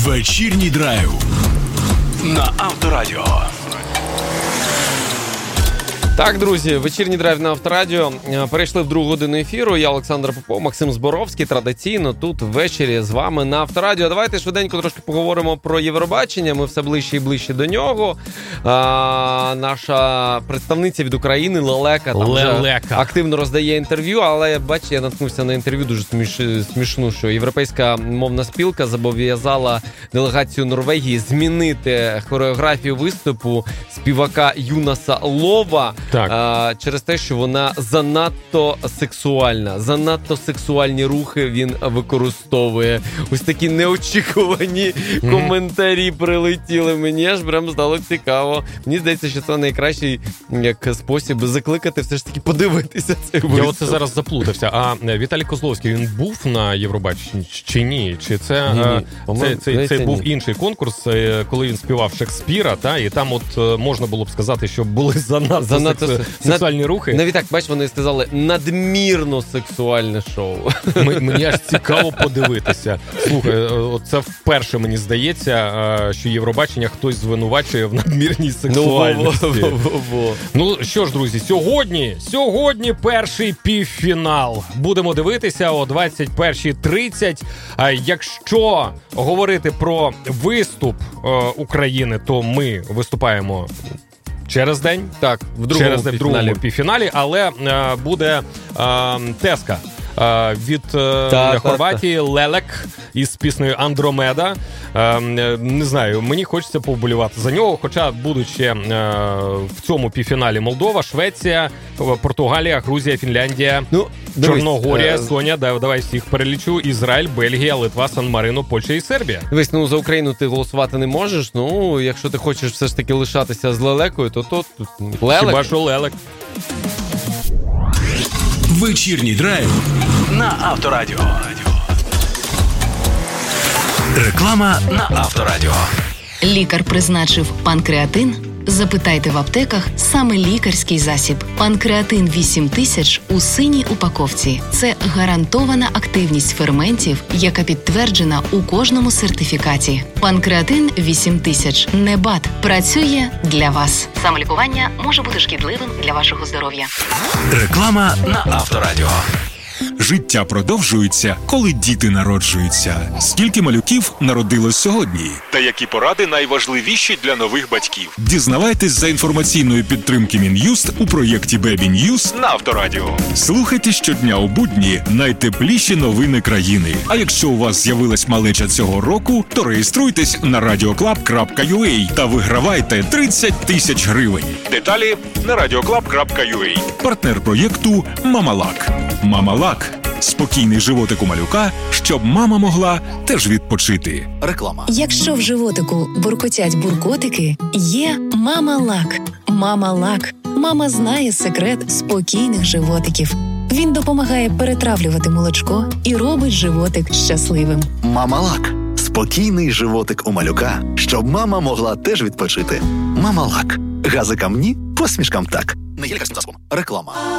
Вечірній драйв на Авторадіо. Так, друзі, вечірній драйв на Авторадіо. Перейшли в другу годину ефіру. Я Олександр Попов, Максим Зборовський. Традиційно тут ввечері з вами на Авторадіо. Давайте швиденько трошки поговоримо про Євробачення. Ми все ближче і ближче до нього. Наша представниця від України Лелека там вже активно роздає інтерв'ю, але бачите, я наткнувся на інтерв'ю дуже смішну, що Європейська мовна спілка зобов'язала делегацію Норвегії змінити хореографію виступу співака Юнаса Лова. Через те, що вона занадто сексуальна. Занадто сексуальні рухи він використовує. Ось такі неочікувані коментарі прилетіли. Мені аж прям стало цікаво. Мені здається, що це найкращий спосіб закликати все ж таки подивитися цей виступ. Я оце зараз заплутався. А Віталій Козловський, він був на Євробаченні чи ні? Чи це був інший конкурс, коли він співав Шекспіра, і там от можна було б сказати, що були занадто сексуальні рухи. Навіть так, бач, вони сказали, надмірно сексуальне шоу. Мені аж цікаво подивитися. Слухай, це вперше, мені здається, що Євробачення хтось звинувачує в надмірній сексуальності. Ну що ж, друзі, сьогодні перший півфінал. Будемо дивитися о 21:30. Якщо говорити про виступ України, то ми виступаємо через день. Так, в другому півфіналі, але буде Теска від Хорватії, Лелек із піснею «Андромеда». Не знаю, мені хочеться повболівати за нього, хоча будуть ще в цьому півфіналі Молдова, Швеція, Португалія, Грузія, Фінляндія, Чорногорія, Соня, давай всіх перелічу, Ізраїль, Бельгія, Литва, Сан-Марино, Польща і Сербія. Дивись, за Україну ти голосувати не можеш, якщо ти хочеш все ж таки лишатися з Лелекою, то тут Лелек. Хіба що Лелек. Вечірній драйв на Авторадіо. Реклама на Авторадіо. Лікар призначив панкреатин? Запитайте в аптеках саме лікарський засіб. Панкреатин 8000 у синій упаковці. Це гарантована активність ферментів, яка підтверджена у кожному сертифікаті. Панкреатин 8000 не БАД. Працює для вас. Самолікування може бути шкідливим для вашого здоров'я. Реклама на Авторадіо. Життя продовжується, коли діти народжуються. Скільки малюків народилось сьогодні? Та які поради найважливіші для нових батьків? Дізнавайтесь за інформаційної підтримки Мін'юст у проєкті Baby News на Авторадіо. Слухайте щодня у будні найтепліші новини країни. А якщо у вас з'явилась малеча цього року, то реєструйтесь на radioclub.ua та вигравайте 30 тисяч гривень. Деталі на radioclub.ua. Партнер проєкту «Мамалак». «Мамалак» – спокійний животик у малюка, щоб мама могла теж відпочити. Реклама. Якщо в животику буркотять буркотики, є «Мамалак». «Мамалак». Мама знає секрет спокійних животиків. Він допомагає перетравлювати молочко і робить животик щасливим. «Мамалак» – спокійний животик у малюка, щоб мама могла теж відпочити. «Мамалак». Газикам ні, посмішкам так. Не є лікарським засобом. Реклама.